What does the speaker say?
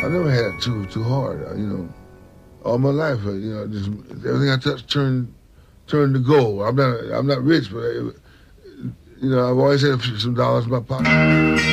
I never had it too hard. All my life, just everything I touched turned to gold. I'm not rich, but I've always had some dollars in my pocket.